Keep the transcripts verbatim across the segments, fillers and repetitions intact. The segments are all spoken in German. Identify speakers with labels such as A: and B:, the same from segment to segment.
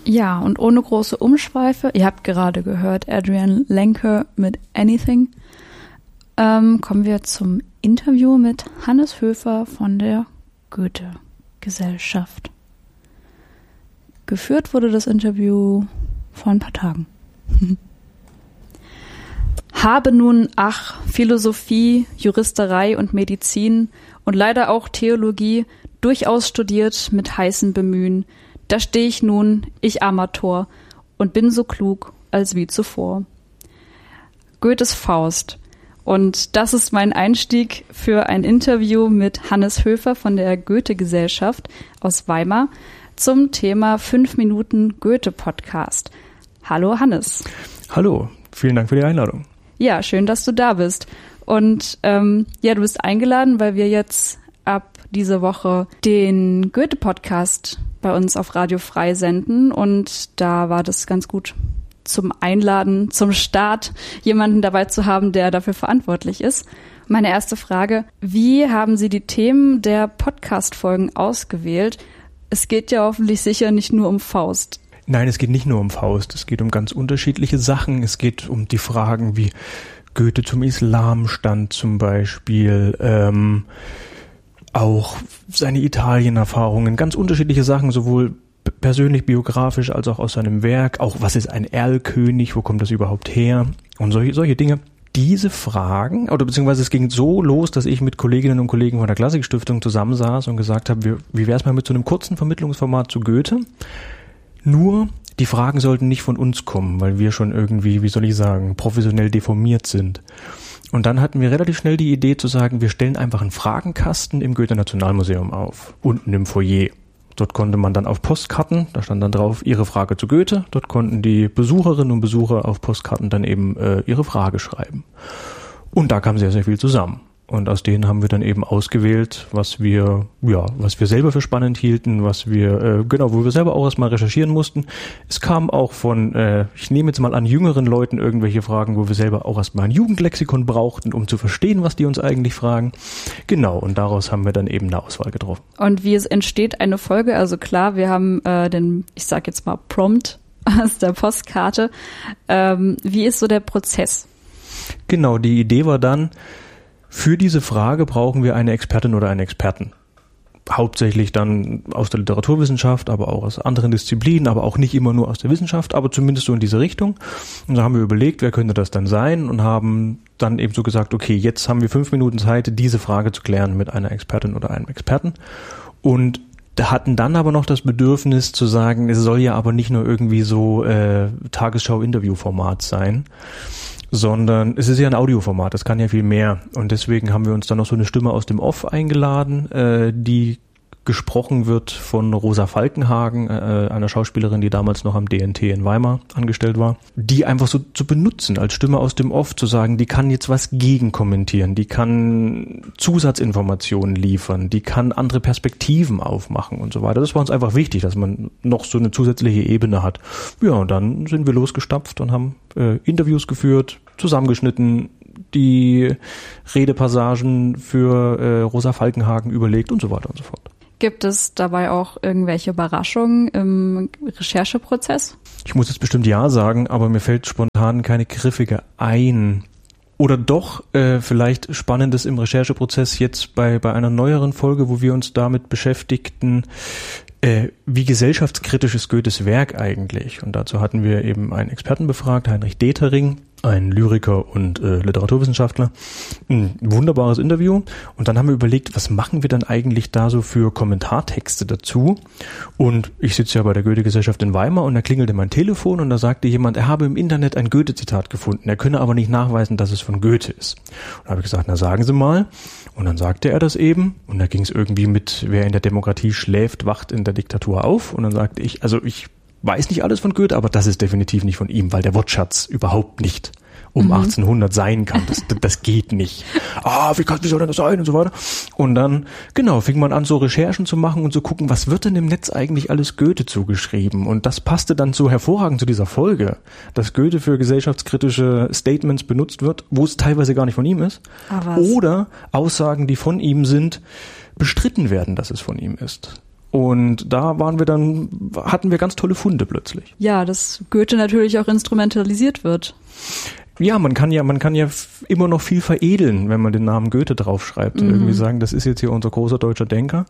A: Ja, und ohne große Umschweife, ihr habt gerade gehört, Adrian Lenker mit Anything, ähm, kommen wir zum Interview mit Hannes Höfer von der Goethe-Gesellschaft. Geführt wurde das Interview vor ein paar Tagen. Habe nun, ach, Philosophie, Juristerei und Medizin und leider auch Theologie durchaus studiert mit heißem Bemühen. Da stehe ich nun, ich Amator, und bin so klug als wie zuvor. Goethes Faust. Und das ist mein Einstieg für ein Interview mit Hannes Höfer von der Goethe-Gesellschaft aus Weimar zum Thema fünf Minuten Goethe-Podcast. Hallo Hannes.
B: Hallo, vielen Dank für die Einladung.
A: Ja, schön, dass du da bist. Und ähm, ja, du bist eingeladen, weil wir jetzt ab dieser Woche den Goethe-Podcast bei uns auf Radio Frei senden. Und da war das ganz gut zum Einladen, zum Start, jemanden dabei zu haben, der dafür verantwortlich ist. Meine erste Frage, wie haben Sie die Themen der Podcast-Folgen ausgewählt? Es geht ja hoffentlich sicher nicht nur um Faust.
B: Nein, es geht nicht nur um Faust, es geht um ganz unterschiedliche Sachen. Es geht um die Fragen, wie Goethe zum Islam stand zum Beispiel, ähm, auch seine Italien-Erfahrungen, ganz unterschiedliche Sachen, sowohl persönlich, biografisch, als auch aus seinem Werk. Auch was ist ein Erlkönig, wo kommt das überhaupt her? Und solche, solche Dinge. Diese Fragen, oder beziehungsweise es ging so los, dass ich mit Kolleginnen und Kollegen von der Klassikstiftung zusammensaß und gesagt habe, wie, wie wäre es mal mit so einem kurzen Vermittlungsformat zu Goethe? Nur, die Fragen sollten nicht von uns kommen, weil wir schon irgendwie, wie soll ich sagen, professionell deformiert sind. Und dann hatten wir relativ schnell die Idee zu sagen, wir stellen einfach einen Fragenkasten im Goethe-Nationalmuseum auf, unten im Foyer. Dort konnte man dann auf Postkarten, da stand dann drauf, Ihre Frage zu Goethe. Dort konnten die Besucherinnen und Besucher auf Postkarten dann eben äh, ihre Frage schreiben. Und da kam sehr, sehr viel zusammen. Und aus denen haben wir dann eben ausgewählt, was wir, ja, was wir selber für spannend hielten, was wir, äh, genau, wo wir selber auch erstmal recherchieren mussten. Es kam auch von, äh, ich nehme jetzt mal an, jüngeren Leuten irgendwelche Fragen, wo wir selber auch erstmal ein Jugendlexikon brauchten, um zu verstehen, was die uns eigentlich fragen. Genau, und daraus haben wir dann eben eine Auswahl getroffen.
A: Und wie es entsteht eine Folge, also klar, wir haben äh, den, ich sag jetzt mal, Prompt aus der Postkarte. Ähm, wie ist so der Prozess?
B: Genau, die Idee war dann, für diese Frage brauchen wir eine Expertin oder einen Experten. Hauptsächlich dann aus der Literaturwissenschaft, aber auch aus anderen Disziplinen, aber auch nicht immer nur aus der Wissenschaft, aber zumindest so in diese Richtung. Und da haben wir überlegt, wer könnte das dann sein und haben dann eben so gesagt, okay, jetzt haben wir fünf Minuten Zeit, diese Frage zu klären mit einer Expertin oder einem Experten. Und hatten dann aber noch das Bedürfnis zu sagen, es soll ja aber nicht nur irgendwie so äh, Tagesschau-Interview-Format sein, sondern es ist ja ein Audioformat, das kann ja viel mehr. Und deswegen haben wir uns dann noch so eine Stimme aus dem Off eingeladen, äh, die gesprochen wird von Rosa Falkenhagen, äh, einer Schauspielerin, die damals noch am D N T in Weimar angestellt war, die einfach so zu benutzen, als Stimme aus dem Off zu sagen, die kann jetzt was gegen kommentieren, die kann Zusatzinformationen liefern, die kann andere Perspektiven aufmachen und so weiter. Das war uns einfach wichtig, dass man noch so eine zusätzliche Ebene hat. Ja, und dann sind wir losgestapft und haben äh, Interviews geführt, zusammengeschnitten, die Redepassagen für äh, Rosa Falkenhagen überlegt und so weiter und so fort.
A: Gibt es dabei auch irgendwelche Überraschungen im Rechercheprozess?
B: Ich muss jetzt bestimmt ja sagen, aber mir fällt spontan keine griffige ein. Oder doch äh, vielleicht Spannendes im Rechercheprozess jetzt bei bei einer neueren Folge, wo wir uns damit beschäftigten, äh, wie gesellschaftskritisch ist Goethes Werk eigentlich? Und dazu hatten wir eben einen Experten befragt, Heinrich Detering, ein Lyriker und äh, Literaturwissenschaftler. Ein wunderbares Interview. Und dann haben wir überlegt, was machen wir dann eigentlich da so für Kommentartexte dazu? Und ich sitze ja bei der Goethe-Gesellschaft in Weimar und da klingelte mein Telefon und da sagte jemand, er habe im Internet ein Goethe-Zitat gefunden. Er könne aber nicht nachweisen, dass es von Goethe ist. Und da habe ich gesagt, na sagen Sie mal. Und dann sagte er das eben. Und da ging es irgendwie mit, wer in der Demokratie schläft, wacht in der Diktatur auf. Und dann sagte ich, also ich weiß nicht alles von Goethe, aber das ist definitiv nicht von ihm, weil der Wortschatz überhaupt nicht um mhm. achtzehnhundert sein kann. Das, das geht nicht. Ah, wie, kann, wie soll denn das sein und so weiter. Und dann, genau, fing man an, so Recherchen zu machen und zu gucken, was wird denn im Netz eigentlich alles Goethe zugeschrieben? Und das passte dann so hervorragend zu dieser Folge, dass Goethe für gesellschaftskritische Statements benutzt wird, wo es teilweise gar nicht von ihm ist.
A: Ah,
B: oder Aussagen, die von ihm sind, bestritten werden, dass es von ihm ist. Und da waren wir dann, hatten wir ganz tolle Funde plötzlich.
A: Ja, dass Goethe natürlich auch instrumentalisiert wird.
B: Ja, man kann ja, man kann ja immer noch viel veredeln, wenn man den Namen Goethe draufschreibt. Mhm. Irgendwie sagen, das ist jetzt hier unser großer deutscher Denker.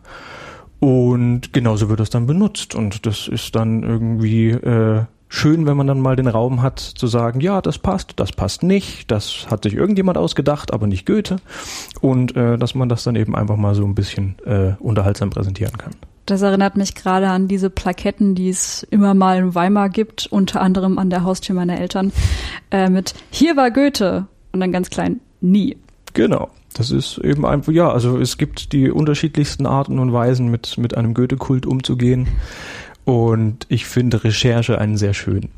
B: Und genauso wird das dann benutzt. Und das ist dann irgendwie äh, schön, wenn man dann mal den Raum hat, zu sagen, ja, das passt, das passt nicht, das hat sich irgendjemand ausgedacht, aber nicht Goethe. Und äh, dass man das dann eben einfach mal so ein bisschen äh, unterhaltsam präsentieren kann.
A: Das erinnert mich gerade an diese Plaketten, die es immer mal in Weimar gibt, unter anderem an der Haustür meiner Eltern, äh, mit "Hier war Goethe" und dann ganz klein "Nie".
B: Genau. Das ist eben einfach, ja, also es gibt die unterschiedlichsten Arten und Weisen, mit, mit einem Goethe-Kult umzugehen. Und ich finde Recherche einen sehr schönen.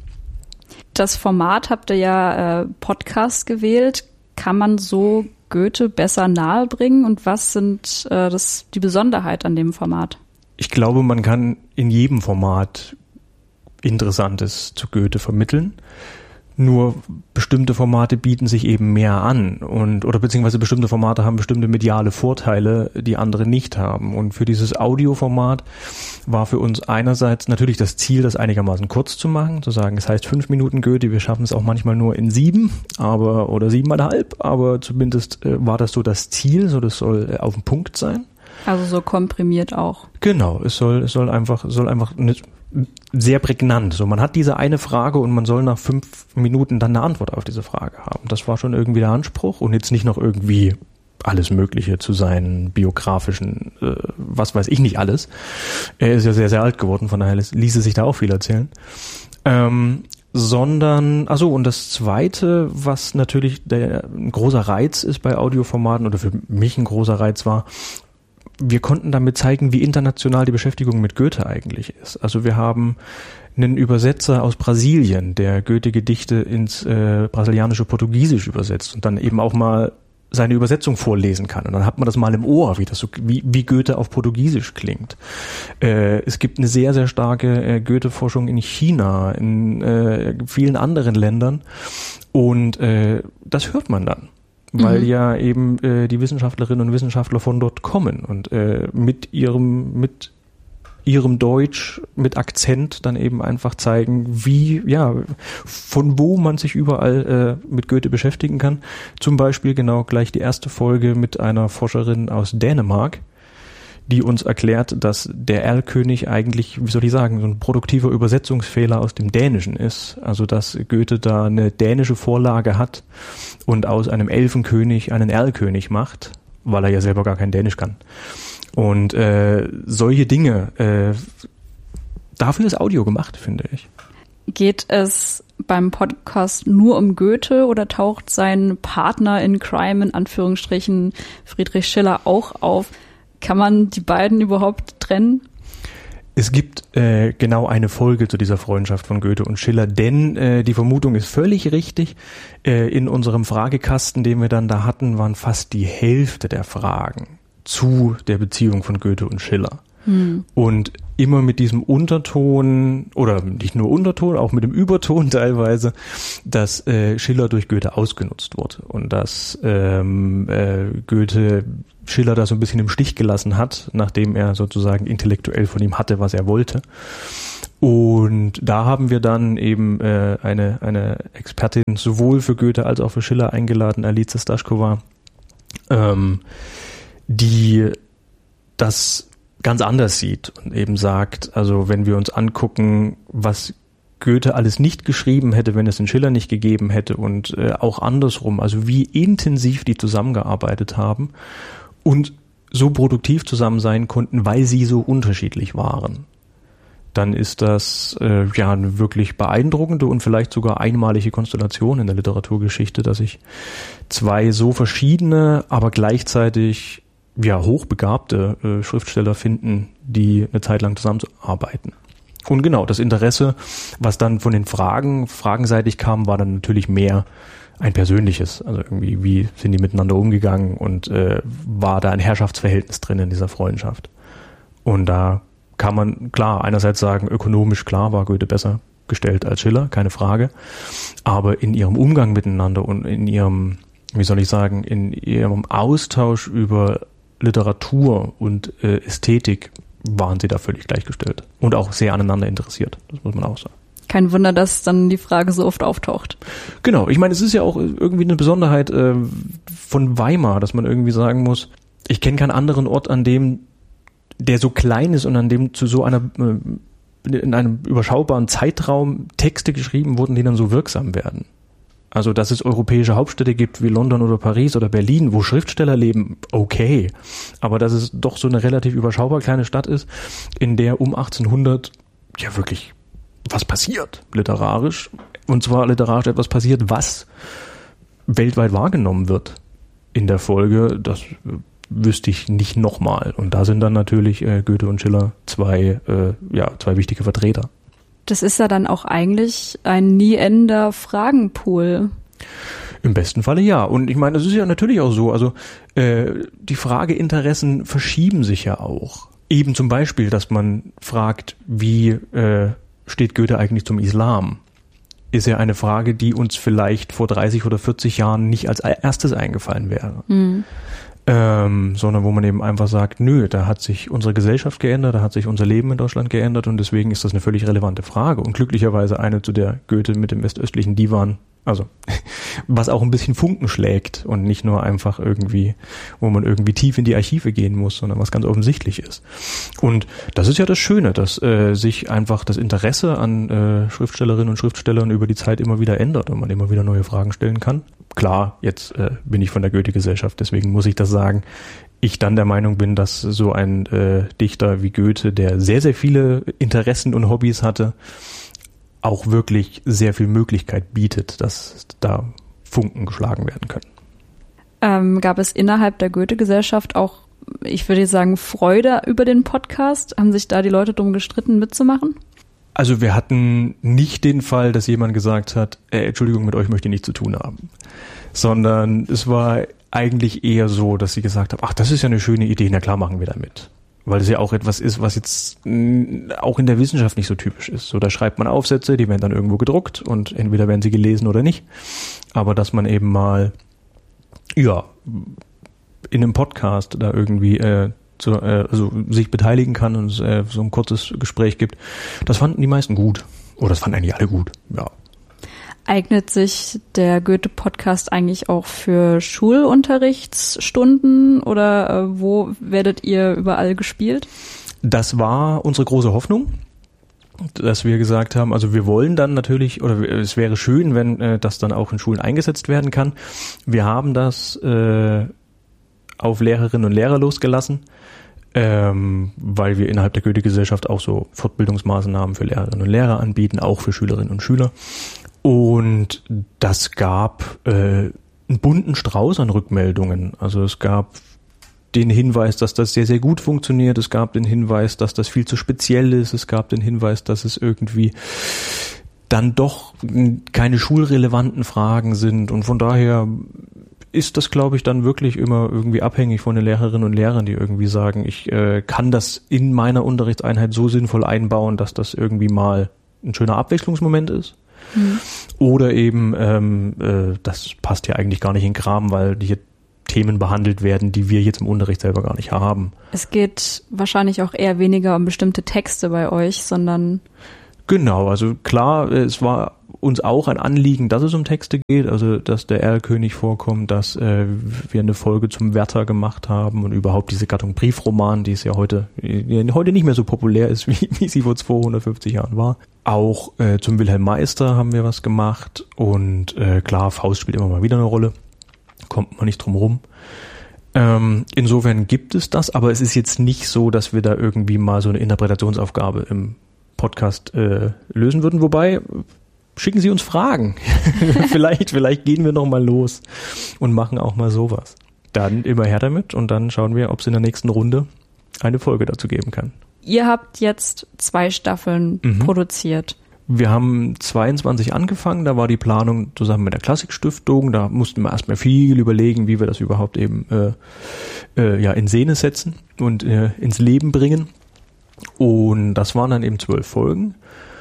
A: Das Format habt ihr ja äh, Podcast gewählt. Kann man so Goethe besser nahebringen? Und was sind äh, das, die Besonderheit an dem Format?
B: Ich glaube, man kann in jedem Format Interessantes zu Goethe vermitteln. Nur bestimmte Formate bieten sich eben mehr an und oder beziehungsweise bestimmte Formate haben bestimmte mediale Vorteile, die andere nicht haben. Und für dieses Audioformat war für uns einerseits natürlich das Ziel, das einigermaßen kurz zu machen, zu sagen, es heißt fünf Minuten Goethe, wir schaffen es auch manchmal nur in sieben, aber oder siebeneinhalb, aber zumindest äh, war das so das Ziel, so das soll äh, auf den Punkt sein.
A: Also so komprimiert auch.
B: Genau, es soll es soll einfach es soll einfach eine, sehr prägnant. So, man hat diese eine Frage und man soll nach fünf Minuten dann eine Antwort auf diese Frage haben. Das war schon irgendwie der Anspruch und jetzt nicht noch irgendwie alles Mögliche zu seinen biografischen, äh, was weiß ich nicht alles. Er ist ja sehr, sehr alt geworden, von daher ließe sich da auch viel erzählen. Ähm, sondern, also und das Zweite, was natürlich der, ein großer Reiz ist bei Audioformaten oder für mich ein großer Reiz war, wir konnten damit zeigen, wie international die Beschäftigung mit Goethe eigentlich ist. Also wir haben einen Übersetzer aus Brasilien, der Goethe-Gedichte ins äh, brasilianische Portugiesisch übersetzt und dann eben auch mal seine Übersetzung vorlesen kann. Und dann hat man das mal im Ohr, wie das so, wie, wie Goethe auf Portugiesisch klingt. Äh, es gibt eine sehr, sehr starke äh, Goethe-Forschung in China, in äh, vielen anderen Ländern. Und äh, das hört man dann. Weil mhm. ja eben äh, die Wissenschaftlerinnen und Wissenschaftler von dort kommen und äh, mit ihrem mit ihrem Deutsch mit Akzent dann eben einfach zeigen, wie ja von wo man sich überall äh, mit Goethe beschäftigen kann. Zum Beispiel genau gleich die erste Folge mit einer Forscherin aus Dänemark, die uns erklärt, dass der Erlkönig eigentlich, wie soll ich sagen, so ein produktiver Übersetzungsfehler aus dem Dänischen ist. Also dass Goethe da eine dänische Vorlage hat und aus einem Elfenkönig einen Erlkönig macht, weil er ja selber gar kein Dänisch kann. Und äh, solche Dinge, äh, dafür ist Audio gemacht, finde ich.
A: Geht es beim Podcast nur um Goethe oder taucht sein Partner in Crime, in Anführungsstrichen, Friedrich Schiller, auch auf? Kann man die beiden überhaupt trennen?
B: Es gibt äh, genau eine Folge zu dieser Freundschaft von Goethe und Schiller, denn äh, die Vermutung ist völlig richtig. Äh, in unserem Fragekasten, den wir dann da hatten, waren fast die Hälfte der Fragen zu der Beziehung von Goethe und Schiller. Hm. Und immer mit diesem Unterton, oder nicht nur Unterton, auch mit dem Überton teilweise, dass äh, Schiller durch Goethe ausgenutzt wurde und dass ähm, äh, Goethe Schiller da so ein bisschen im Stich gelassen hat, nachdem er sozusagen intellektuell von ihm hatte, was er wollte. Und da haben wir dann eben äh, eine eine Expertin sowohl für Goethe als auch für Schiller eingeladen, Alice Stašková, ähm, die das ganz anders sieht und eben sagt, also wenn wir uns angucken, was Goethe alles nicht geschrieben hätte, wenn es den Schiller nicht gegeben hätte und äh, auch andersrum, also wie intensiv die zusammengearbeitet haben und so produktiv zusammen sein konnten, weil sie so unterschiedlich waren, dann ist das äh, ja eine wirklich beeindruckende und vielleicht sogar einmalige Konstellation in der Literaturgeschichte, dass sich zwei so verschiedene, aber gleichzeitig ja hochbegabte äh, Schriftsteller finden, die eine Zeit lang zusammenarbeiten. Und genau, das Interesse, was dann von den Fragen, fragenseitig kam, war dann natürlich mehr ein persönliches. Also irgendwie, wie sind die miteinander umgegangen und äh, war da ein Herrschaftsverhältnis drin in dieser Freundschaft. Und da kann man klar einerseits sagen, ökonomisch klar war Goethe besser gestellt als Schiller, keine Frage. Aber in ihrem Umgang miteinander und in ihrem, wie soll ich sagen, in ihrem Austausch über Literatur und äh, Ästhetik waren sie da völlig gleichgestellt und auch sehr aneinander interessiert, das muss man auch sagen.
A: Kein Wunder, dass dann die Frage so oft auftaucht.
B: Genau, ich meine, es ist ja auch irgendwie eine Besonderheit äh, von Weimar, dass man irgendwie sagen muss, ich kenne keinen anderen Ort, an dem der so klein ist und an dem zu so einer äh, in einem überschaubaren Zeitraum Texte geschrieben wurden, die dann so wirksam werden. Also, dass es europäische Hauptstädte gibt wie London oder Paris oder Berlin, wo Schriftsteller leben, okay. Aber dass es doch so eine relativ überschaubar kleine Stadt ist, in der um achtzehnhundert ja wirklich was passiert, literarisch. Und zwar literarisch etwas passiert, was weltweit wahrgenommen wird in der Folge, das wüsste ich nicht nochmal. Und da sind dann natürlich äh, Goethe und Schiller zwei, äh, ja, zwei wichtige Vertreter.
A: Das ist ja dann auch eigentlich ein nie endender Fragenpool.
B: Im besten Falle ja. Und ich meine, es ist ja natürlich auch so, also äh, die Frageinteressen verschieben sich ja auch. Eben zum Beispiel, dass man fragt, wie äh, steht Goethe eigentlich zum Islam? Ist ja eine Frage, die uns vielleicht vor dreißig oder vierzig Jahren nicht als erstes eingefallen wäre. Mhm. Ähm, sondern wo man eben einfach sagt, nö, da hat sich unsere Gesellschaft geändert, da hat sich unser Leben in Deutschland geändert und deswegen ist das eine völlig relevante Frage und glücklicherweise eine, zu der Goethe mit dem westöstlichen Divan, also was auch ein bisschen Funken schlägt und nicht nur einfach irgendwie, wo man irgendwie tief in die Archive gehen muss, sondern was ganz offensichtlich ist. Und das ist ja das Schöne, dass äh, sich einfach das Interesse an äh, Schriftstellerinnen und Schriftstellern über die Zeit immer wieder ändert und man immer wieder neue Fragen stellen kann. Klar, jetzt äh, bin ich von der Goethe-Gesellschaft, deswegen muss ich das sagen. Ich dann der Meinung bin, dass so ein äh, Dichter wie Goethe, der sehr, sehr viele Interessen und Hobbys hatte, auch wirklich sehr viel Möglichkeit bietet, dass da Funken geschlagen werden können.
A: Ähm, gab es innerhalb der Goethe-Gesellschaft auch, ich würde sagen, Freude über den Podcast? Haben sich da die Leute drum gestritten, mitzumachen?
B: Also wir hatten nicht den Fall, dass jemand gesagt hat, äh, Entschuldigung, mit euch möchte ich nichts zu tun haben. Sondern es war eigentlich eher so, dass sie gesagt haben, ach, das ist ja eine schöne Idee, na klar, machen wir da mit. Weil es ja auch etwas ist, was jetzt mh, auch in der Wissenschaft nicht so typisch ist. So, da schreibt man Aufsätze, die werden dann irgendwo gedruckt und entweder werden sie gelesen oder nicht. Aber dass man eben mal, ja, in einem Podcast da irgendwie äh, zu, äh, also sich beteiligen kann und es äh, so ein kurzes Gespräch gibt, das fanden die meisten gut. Oder das fanden eigentlich alle gut, ja.
A: Eignet sich der Goethe-Podcast eigentlich auch für Schulunterrichtsstunden oder äh, wo werdet ihr überall gespielt?
B: Das war unsere große Hoffnung, dass wir gesagt haben, also wir wollen dann natürlich, oder es wäre schön, wenn äh, das dann auch in Schulen eingesetzt werden kann. Wir haben das äh, auf Lehrerinnen und Lehrer losgelassen, ähm, weil wir innerhalb der Goethe-Gesellschaft auch so Fortbildungsmaßnahmen für Lehrerinnen und Lehrer anbieten, auch für Schülerinnen und Schüler. Und das gab äh, einen bunten Strauß an Rückmeldungen. Also es gab den Hinweis, dass das sehr, sehr gut funktioniert. Es gab den Hinweis, dass das viel zu speziell ist. Es gab den Hinweis, dass es irgendwie dann doch keine schulrelevanten Fragen sind. Und von daher ist das, glaube ich, dann wirklich immer irgendwie abhängig von den Lehrerinnen und Lehrern, die irgendwie sagen, ich äh, kann das in meiner Unterrichtseinheit so sinnvoll einbauen, dass das irgendwie mal ein schöner Abwechslungsmoment ist. Mhm. Oder eben, ähm, äh, das passt ja eigentlich gar nicht in den Kram, weil hier Themen behandelt werden, die wir jetzt im Unterricht selber gar nicht haben.
A: Es geht wahrscheinlich auch eher weniger um bestimmte Texte bei euch, sondern...
B: Genau, also klar, es war uns auch ein Anliegen, dass es um Texte geht, also dass der Erlkönig vorkommt, dass äh, wir eine Folge zum Werther gemacht haben und überhaupt diese Gattung Briefroman, die es ja heute die heute nicht mehr so populär ist, wie, wie sie vor zweihundertfünfzig Jahren war. Auch äh, zum Wilhelm Meister haben wir was gemacht und äh, klar, Faust spielt immer mal wieder eine Rolle, kommt man nicht drum rum. Ähm, insofern gibt es das, aber es ist jetzt nicht so, dass wir da irgendwie mal so eine Interpretationsaufgabe im Podcast äh, lösen würden, wobei schicken Sie uns Fragen. vielleicht, vielleicht gehen wir noch mal los und machen auch mal sowas. Dann immer her damit und dann schauen wir, ob es in der nächsten Runde eine Folge dazu geben kann.
A: Ihr habt jetzt zwei Staffeln mhm. produziert.
B: Wir haben zweiundzwanzig angefangen, da war die Planung zusammen mit der Klassikstiftung, da mussten wir erstmal viel überlegen, wie wir das überhaupt eben äh, äh, ja in Szene setzen und äh, ins Leben bringen. Und das waren dann eben zwölf Folgen.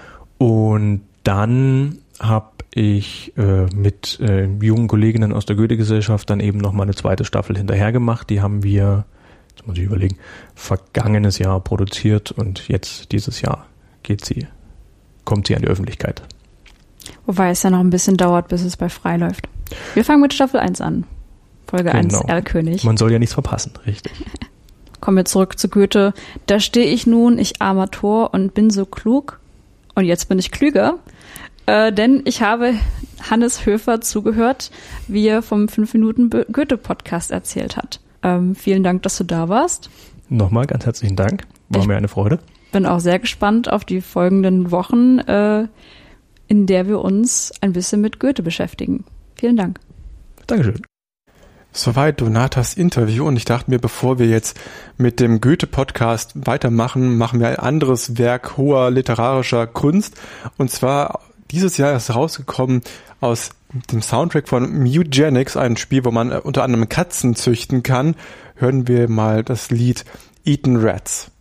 B: Und dann habe ich äh, mit äh, jungen Kolleginnen aus der Goethe-Gesellschaft dann eben nochmal eine zweite Staffel hinterher gemacht. Die haben wir jetzt muss ich überlegen, vergangenes Jahr produziert und jetzt dieses Jahr geht sie, kommt sie an die Öffentlichkeit.
A: Wobei es ja noch ein bisschen dauert, bis es bei Frei läuft. Wir fangen mit Staffel eins an. Folge
B: Genau.
A: eins, Erlkönig.
B: Man soll ja nichts verpassen, richtig.
A: Kommen wir zurück zu Goethe. Da stehe ich nun, ich armer Tor, und bin so klug. Und jetzt bin ich klüger. Äh, denn ich habe Hannes Höfer zugehört, wie er vom fünf Minuten Goethe-Podcast erzählt hat. Ähm, vielen Dank, dass du da warst.
B: Nochmal ganz herzlichen Dank. War
A: Ich
B: mir eine Freude.
A: Bin auch sehr gespannt auf die folgenden Wochen, äh, in der wir uns ein bisschen mit Goethe beschäftigen. Vielen Dank.
B: Dankeschön.
C: Soweit Donatas Interview, und ich dachte mir, bevor wir jetzt mit dem Goethe-Podcast weitermachen, machen wir ein anderes Werk hoher literarischer Kunst. Und zwar dieses Jahr ist rausgekommen aus dem Soundtrack von Mutagenics, ein Spiel, wo man unter anderem Katzen züchten kann. Hören wir mal das Lied Eaten Rats.